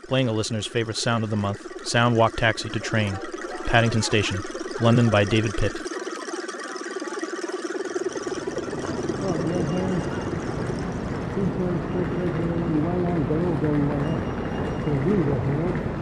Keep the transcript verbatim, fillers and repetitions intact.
Playing a listener's favorite sound of the month, Sound Walk Taxi to Train, Paddington Station, London by David Pitt. Oh, yeah, yeah.